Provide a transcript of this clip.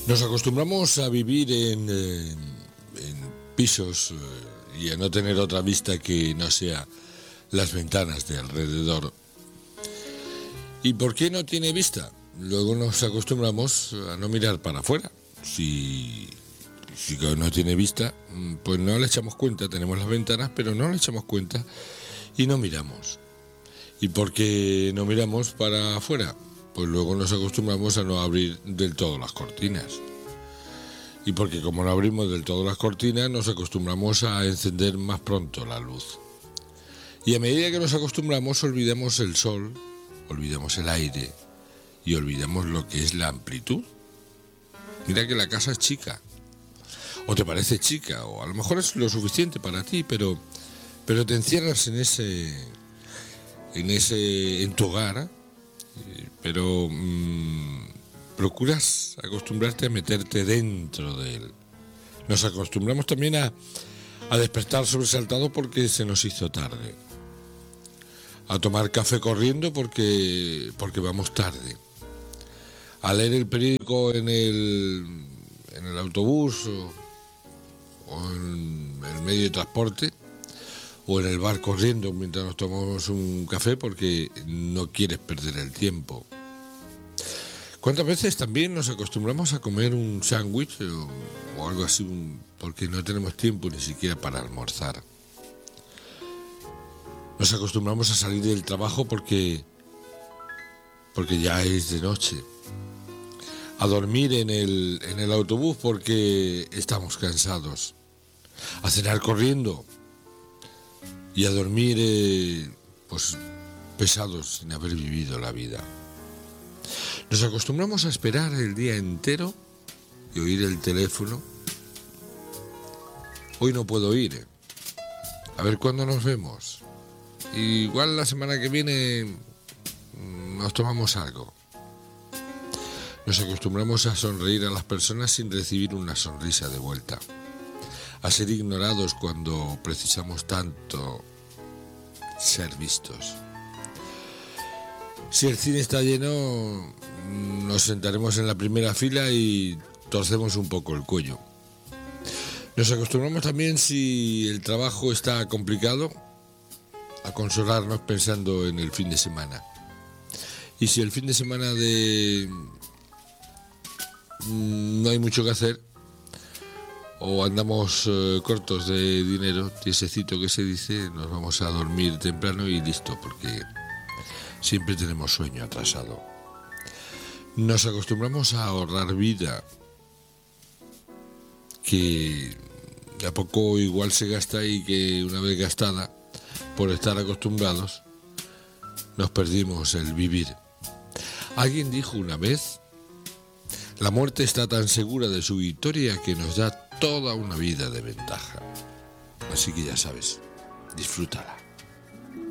Nos acostumbramos a vivir en pisos y a no tener otra vista que no sea las ventanas de alrededor. ¿Y por qué no tiene vista? Luego nos acostumbramos a no mirar para afuera. Si no tiene vista, pues no le echamos cuenta. Tenemos las ventanas, pero no le echamos cuenta y no miramos. ¿Y por qué no miramos para afuera? Pues luego nos acostumbramos a no abrir del todo las cortinas. Y porque como no abrimos del todo las cortinas, nos acostumbramos a encender más pronto la luz. Y a medida que nos acostumbramos, olvidamos el sol, olvidamos el aire y olvidamos lo que es la amplitud. Mira que la casa es chica, o te parece chica, o a lo mejor es lo suficiente para ti, pero te encierras en tu hogar, pero procuras acostumbrarte a meterte dentro de él. Nos acostumbramos también a despertar sobresaltado porque se nos hizo tarde, a tomar café corriendo porque vamos tarde, a leer el periódico en el autobús o en el medio de transporte o en el bar corriendo mientras nos tomamos un café porque no quieres perder el tiempo. ¿Cuántas veces también nos acostumbramos a comer un sándwich o algo así porque no tenemos tiempo ni siquiera para almorzar? Nos acostumbramos a salir del trabajo porque ya es de noche, a dormir en el autobús porque estamos cansados, a cenar corriendo y a dormir pesados sin haber vivido la vida. Nos acostumbramos a esperar el día entero y oír el teléfono. Hoy no puedo ir. A ver cuándo nos vemos. Igual la semana que viene nos tomamos algo. Nos acostumbramos a sonreír a las personas sin recibir una sonrisa de vuelta. A ser ignorados cuando precisamos tanto ser vistos. Si el cine está lleno, nos sentaremos en la primera fila y torcemos un poco el cuello. Nos acostumbramos también, si el trabajo está complicado, a consolarnos pensando en el fin de semana. Y si el fin de semana no hay mucho que hacer o andamos cortos de dinero, tiesecito que se dice, nos vamos a dormir temprano y listo, porque siempre tenemos sueño atrasado. Nos acostumbramos a ahorrar vida, que a poco igual se gasta y que una vez gastada, por estar acostumbrados, nos perdimos el vivir. Alguien dijo una vez: la muerte está tan segura de su victoria que nos da toda una vida de ventaja. Así que ya sabes, disfrútala.